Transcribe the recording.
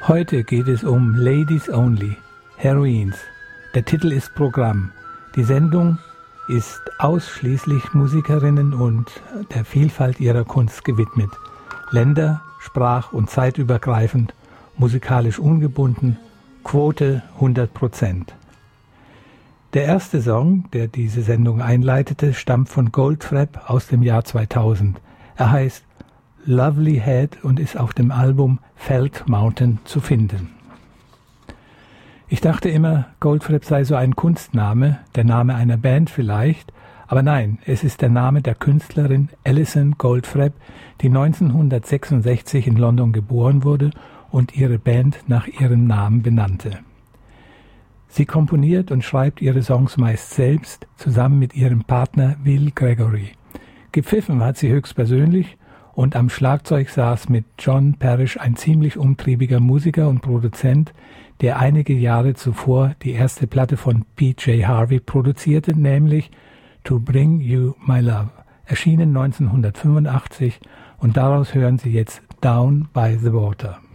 Heute geht es um Ladies Only, Heroines. Der Titel ist Programm. Die Sendung ist ausschließlich Musikerinnen und der Vielfalt ihrer Kunst gewidmet. Länder-, sprach- und zeitübergreifend, musikalisch ungebunden, Quote 100%. Der erste Song, der diese Sendung einleitete, stammt von Goldfrapp aus dem Jahr 2000. Er heißt Lovely Head und ist auf dem Album Felt Mountain zu finden. Ich dachte immer, Goldfrapp sei so ein Kunstname, der Name einer Band vielleicht, aber nein, es ist der Name der Künstlerin Alison Goldfrapp, die 1966 in London geboren wurde und ihre Band nach ihrem Namen benannte. Sie komponiert und schreibt ihre Songs meist selbst, zusammen mit ihrem Partner Will Gregory. Gepfiffen hat sie höchstpersönlich und am Schlagzeug saß mit John Parrish ein ziemlich umtriebiger Musiker und Produzent, der einige Jahre zuvor die erste Platte von PJ Harvey produzierte, nämlich To Bring You My Love, erschienen 1985, und daraus hören Sie jetzt Down by the Water.